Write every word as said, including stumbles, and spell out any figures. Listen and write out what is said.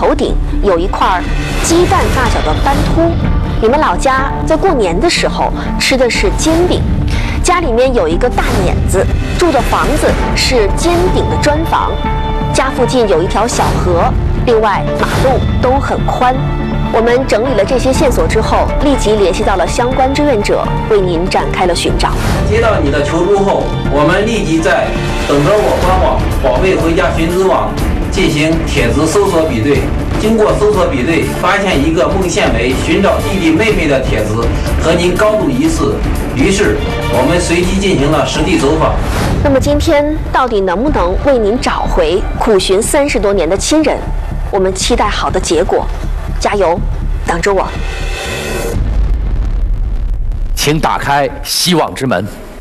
头顶有一块鸡蛋大小的斑秃。你们老家在过年的时候吃的是煎饼，家里面有一个大碾子，住的房子是尖顶的砖房，家附近有一条小河，另外马路都很宽。我们整理了这些线索之后，立即联系到了相关志愿者，为您展开了寻找。 接到你的求助后，我们立即在等着我官网宝贝回家寻子网进行帖子搜索比对。经过搜索比对，发现一个孟宪伟寻找弟弟妹妹的帖子和您高度疑似，于是我们随即进行了实地走访。 那么今天到底能不能为您找回苦寻三十多年的亲人？我们期待好的结果，加油，等着我。 请打开希望之门。